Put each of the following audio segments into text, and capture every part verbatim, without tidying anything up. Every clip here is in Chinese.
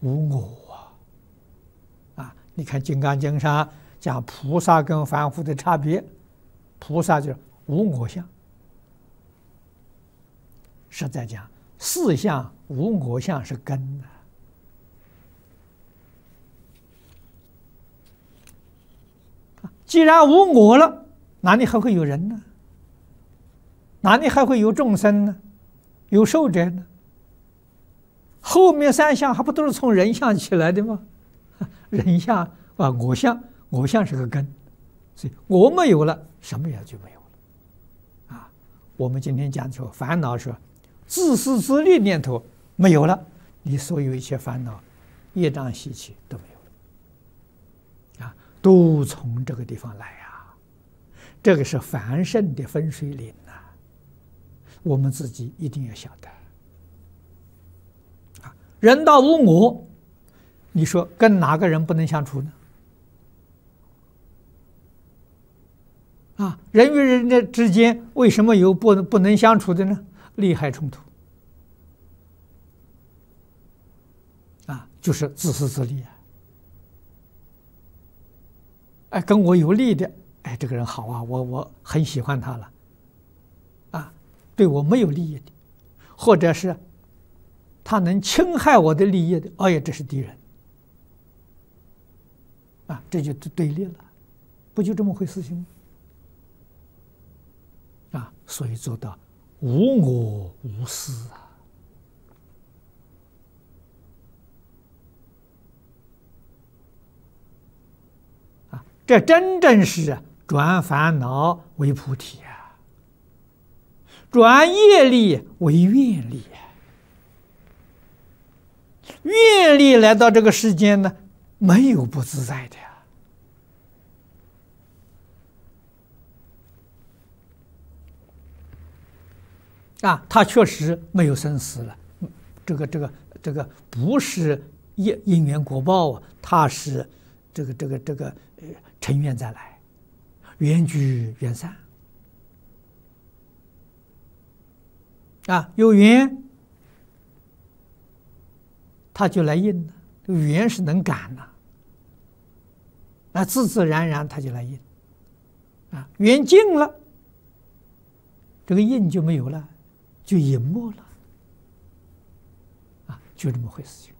无我啊！啊，你看《金刚经》上讲菩萨跟凡夫的差别，菩萨就是无我相。实在讲，四相无我相是根的。既然无我了，哪里还会有人呢？哪里还会有众生呢？有寿者呢？后面三项还不都是从人相起来的吗？人相啊，我相，我相是个根，所以我没有了，什么也就没有了。啊，我们今天讲说烦恼说自私自利念头没有了，你所有一切烦恼、业障习气都没有了。啊，都从这个地方来啊，这个是凡圣的分水岭呐，我们自己一定要晓得。啊，人到无我，你说跟哪个人不能相处呢？啊，人与人的之间为什么有不不能相处的呢？利害冲突。啊，就是自私自利啊！哎，跟我有利的，哎，这个人好啊，我我很喜欢他了。啊，对我没有利益的，或者是他能侵害我的利益的，哎呀，这是敌人。啊，这就对立了，不就这么回事情吗？啊，所以做到无我无私啊。啊，这真正是转烦恼为菩提啊，转业力为愿力啊。愿力来到这个世间呢，没有不自在的呀。啊，他确实没有生死了，这个这个这个不是因因缘果报啊，他是这个这个这个呃成愿再来，缘聚缘散。啊，有缘他就来应了，缘是能感的，啊，自自然然他就来应。啊，缘尽了，这个应就没有了。就隐没了，啊，就这么回事情，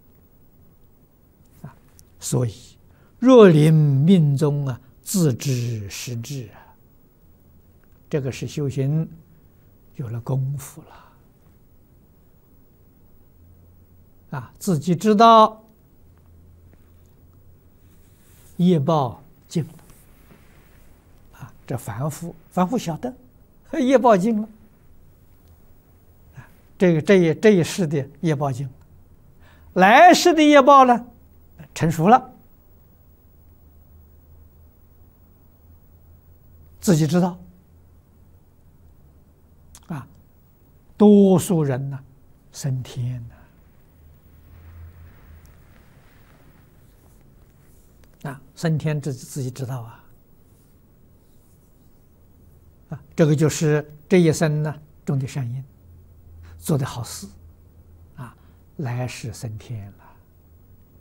啊，所以若临命中啊，自知实至啊，这个是修行有了功夫了，啊，自己知道业报尽了，啊，这凡夫凡夫晓得业报尽了。这个这一这一世的业报尽了，来世的业报呢，成熟了，自己知道。啊，多数人呢，升天呢，啊，升天自己自己知道啊，啊，这个就是这一生呢种的善因。做的好事，啊，来世升天了。